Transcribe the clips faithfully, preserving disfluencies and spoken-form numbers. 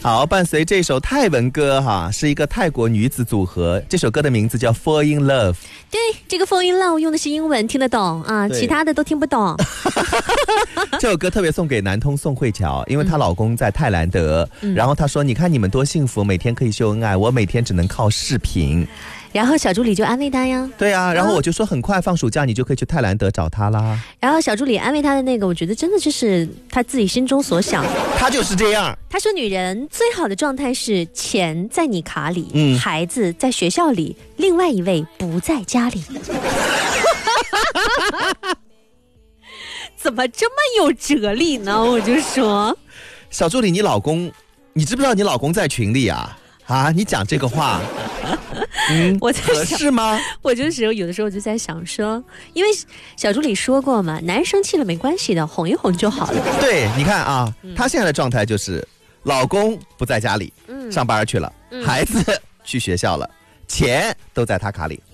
好，伴随这首泰文歌哈，是一个泰国女子组合，这首歌的名字叫 Fall in Love。 对，这个 Fall in Love 用的是英文，听得懂啊，其他的都听不懂。 这首歌特别送给南通宋慧乔，因为她老公在泰兰德、嗯、然后她说你看你们多幸福，每天可以秀恩爱，我每天只能靠视频。 然后小助理就安慰他呀， 对啊，然后我就说很快放暑假你就可以去泰兰德找他啦。 然后小助理安慰他的那个，我觉得真的就是他自己心中所想， 他就是这样。 他说女人最好的状态是钱在你卡里、嗯、孩子在学校里，另外一位不在家里。怎么这么有哲理呢？我就说小助理，你老公你知不知道你老公在群里啊啊，你讲这个话嗯， 我在合适吗？ 我就是有的时候就在想说，因为小助理说过嘛，男人生气了没关系的，哄一哄就好了。 对，你看啊、嗯、他现在的状态就是老公不在家里、嗯、上班去了、嗯、孩子去学校了，钱都在他卡里。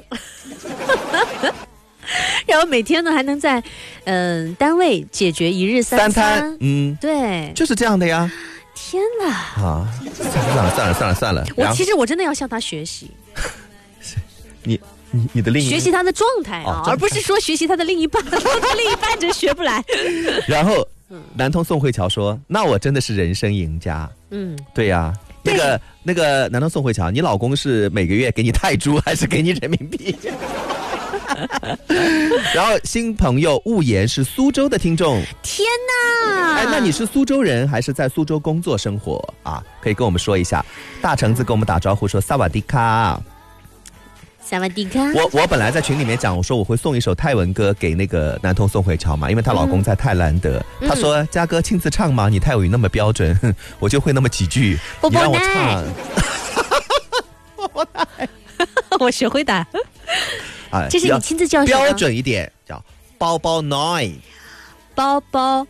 然后每天呢还能在嗯、呃、单位解决一日三餐, 三餐嗯， 对， 就是这样的呀。 天哪啊！算了算了算了算了， 我其实我真的要向他学习。 你你你的另一学习他的状态啊、哦，而不是说学习他的另一半，他另一半真学不来。 然后，南通宋慧乔说：“那我真的是人生赢家。”嗯，对呀、啊，那个那个南通宋慧乔，你老公是每个月给你泰铢还是给你人民币？然后新朋友雾言是苏州的听众， 天哪！ 哎，那你是苏州人还是在苏州工作生活啊？可以跟我们说一下。大橙子跟我们打招呼说萨瓦迪卡， 萨瓦迪卡。 我我本来在群里面讲，我说我会送一首泰文歌给那个南通宋慧乔嘛，因为她老公在泰兰德。她、嗯、说嘉哥亲自唱嘛，你泰语那么标准，我就会那么几句，你让我唱。 我学会的。啊，这是你亲自教学标准一点，叫包包 noi， 包包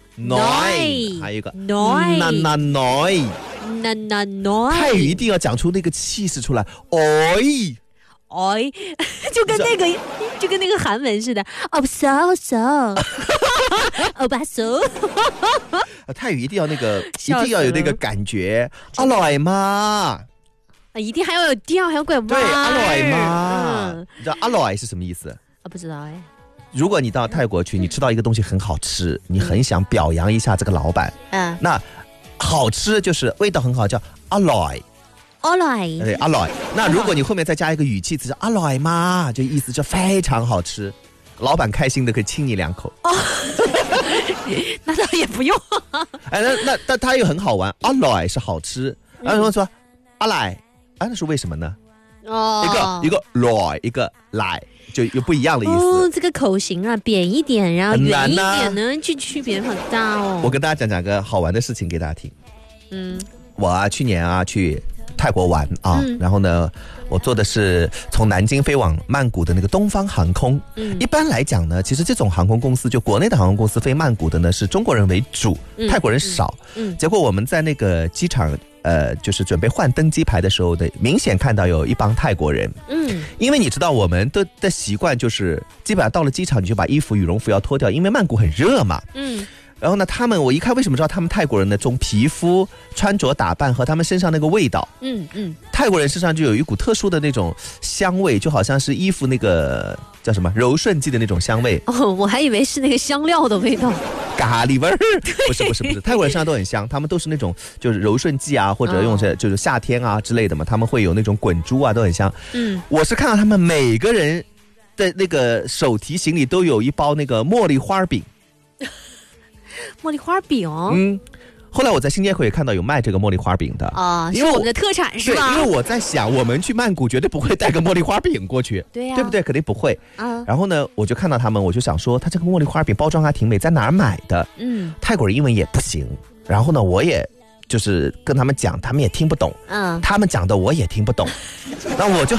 noi， 还有一个 noi， 那那 noi， 那那 noi， 泰语一定要讲出那个气势出来，oi oi， 就跟那个就跟那个韩文似的，哦 so so， 哦吧 so， 泰语一定要那个，一定要有那个感觉，阿来嘛。 啊，一定还要有调，还要怪味。 对，阿来嘛、嗯，你知道阿来是什么意思？ 啊，不知道哎。 如果你到泰国去，你吃到一个东西很好吃，嗯、你很想表扬一下这个老板，嗯，那好吃就是味道很好，叫阿来， 阿来， 对，阿来。那如果你后面再加一个语气词，阿来嘛，就意思就非常好吃，老板开心的可以亲你两口。哦， 那倒也不用。 哎，那那但它又很好玩，阿来是好吃，然后说阿来。啊，那是为什么呢？哦，一个一个来，一个来，就有不一样的意思。 哦，这个口型啊，扁一点，然后圆一点呢，就区别很大哦。 我跟大家讲讲个好玩的事情给大家听。嗯，我啊，去年啊去泰国玩啊、嗯，然后呢，我坐的是从南京飞往曼谷的那个东方航空。嗯，一般来讲呢，其实这种航空公司，就国内的航空公司飞曼谷的呢，是中国人为主，嗯、泰国人少。嗯，结果我们在那个机场。呃，就是准备换登机牌的时候的，明显看到有一帮泰国人。嗯，因为你知道我们的的习惯就是，基本上到了机场你就把衣服、羽绒服要脱掉，因为曼谷很热嘛。嗯。然后呢，他们我一看，为什么知道他们泰国人的这种皮肤、穿着打扮和他们身上那个味道？嗯嗯，泰国人身上就有一股特殊的那种香味，就好像是衣服那个叫什么柔顺剂的那种香味。 哦，我还以为是那个香料的味道。 咖喱味儿？不是不是不是，泰国人身上都很香，他们都是那种就是柔顺剂啊，或者用这就是夏天啊之类的嘛，他们会有那种滚珠啊，都很香。嗯，我是看到他们每个人的那个手提行李都有一包那个茉莉花饼。 茉莉花饼， 嗯，后来我在新街口也看到有卖这个茉莉花饼的啊，是我们的特产是吧？ 对，因为我在想，我们去曼谷绝对不会带个茉莉花饼过去， 对呀、啊， 对不对？肯定不会。啊，然后呢，我就看到他们，我就想说，他这个茉莉花饼包装还挺美，在哪儿买的？嗯，泰国人英文也不行，然后呢，我也就是跟他们讲，他们也听不懂，嗯，他们讲的我也听不懂，那我就。